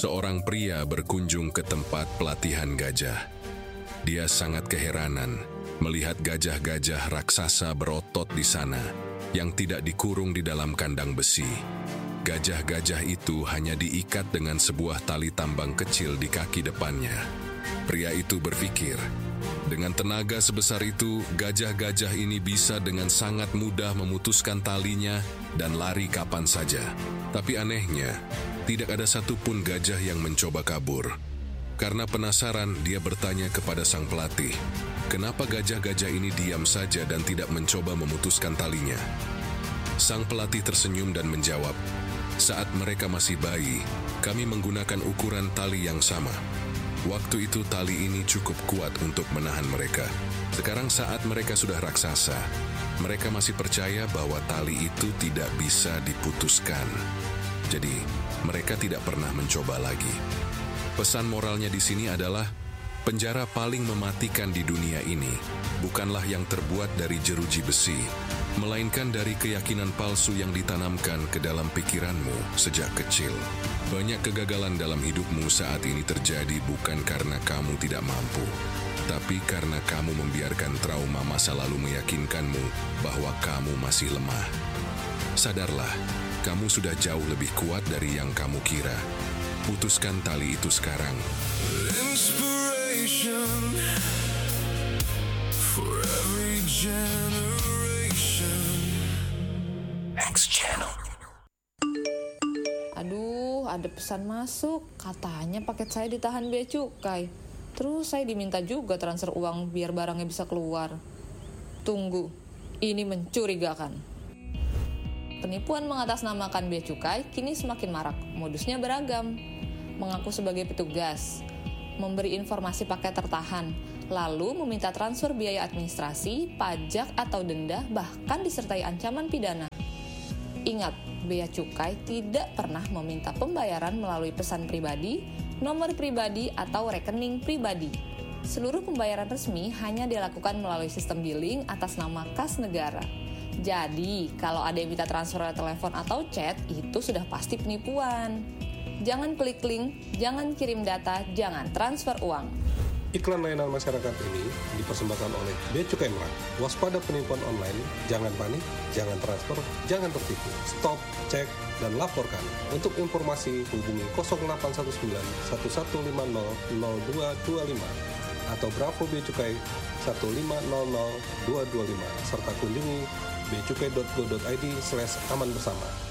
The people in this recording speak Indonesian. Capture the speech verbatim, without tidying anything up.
Seorang pria berkunjung ke tempat pelatihan gajah. Dia sangat keheranan melihat gajah-gajah raksasa berotot di sana yang tidak dikurung di dalam kandang besi. Gajah-gajah itu hanya diikat dengan sebuah tali tambang kecil di kaki depannya. Pria itu berpikir, dengan tenaga sebesar itu, gajah-gajah ini bisa dengan sangat mudah memutuskan talinya dan lari kapan saja. Tapi anehnya, tidak ada satupun gajah yang mencoba kabur. Karena penasaran, dia bertanya kepada sang pelatih, kenapa gajah-gajah ini diam saja dan tidak mencoba memutuskan talinya? Sang pelatih tersenyum dan menjawab, saat mereka masih bayi, kami menggunakan ukuran tali yang sama. Waktu itu tali ini cukup kuat untuk menahan mereka. Sekarang saat mereka sudah raksasa, mereka masih percaya bahwa tali itu tidak bisa diputuskan. Jadi, mereka tidak pernah mencoba lagi. Pesan moralnya di sini adalah, penjara paling mematikan di dunia ini bukanlah yang terbuat dari jeruji besi, melainkan dari keyakinan palsu yang ditanamkan ke dalam pikiranmu sejak kecil. Banyak kegagalan dalam hidupmu saat ini terjadi bukan karena kamu tidak mampu, tapi karena kamu membiarkan trauma masa lalu meyakinkanmu bahwa kamu masih lemah. Sadarlah, kamu sudah jauh lebih kuat dari yang kamu kira. Putuskan tali itu sekarang. Inspiration for every generation. X Channel. Aduh, ada pesan masuk. Katanya paket saya ditahan bea cukai. Terus saya diminta juga transfer uang biar barangnya bisa keluar. Tunggu, ini mencurigakan. Penipuan mengatasnamakan bea cukai kini semakin marak. Modusnya beragam. Mengaku sebagai petugas, memberi informasi paket tertahan, lalu meminta transfer biaya administrasi, pajak atau denda, bahkan disertai ancaman pidana. Ingat, bea cukai tidak pernah meminta pembayaran melalui pesan pribadi, nomor pribadi, atau rekening pribadi. Seluruh pembayaran resmi hanya dilakukan melalui sistem billing atas nama kas negara. Jadi, kalau ada yang minta transfer lewat telepon atau chat, itu sudah pasti penipuan. Jangan klik link, jangan kirim data, jangan transfer uang. Iklan layanan masyarakat ini dipersembahkan oleh Bea Cukai Murah. Waspada penipuan online, jangan panik, jangan transfer, jangan tertipu. Stop, cek, dan laporkan. Untuk informasi hubungi nol delapan satu sembilan satu satu lima nol nol dua dua lima atau Bravo Bea Cukai satu lima nol nol dua dua lima serta kunjungi beacukai dot go dot id slash aman bersama.